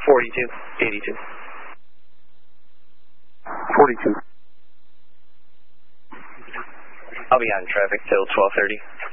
42, 82. 42. I'll be on traffic till 12:30.